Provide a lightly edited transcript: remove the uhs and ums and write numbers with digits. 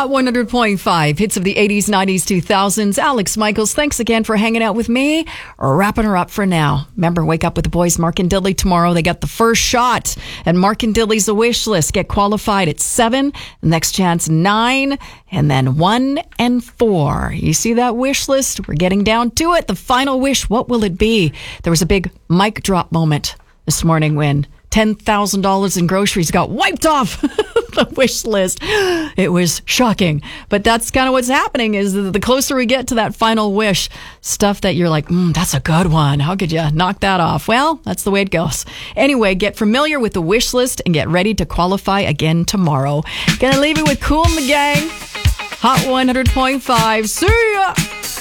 Hot 100.5, hits of the 80s, 90s, 2000s. Alex Michaels, thanks again for hanging out with me. Wrapping her up for now. Remember, wake up with the boys, Mark and Dilly, tomorrow. They got the first shot at Mark and Dilly's A Wish List. Get qualified at 7, next chance 9, and then 1 and 4. You see that wish list? We're getting down to it. The final wish, what will it be? There was a big mic drop moment this morning when $10,000 in groceries got wiped off the wish list. It was shocking. But that's kind of what's happening is the closer we get to that final wish, stuff that you're like, that's a good one. How could you knock that off? Well, that's the way it goes. Anyway, get familiar with the wish list and get ready to qualify again tomorrow. Gonna leave you with Kool and the Gang. Hot 100.5. See ya!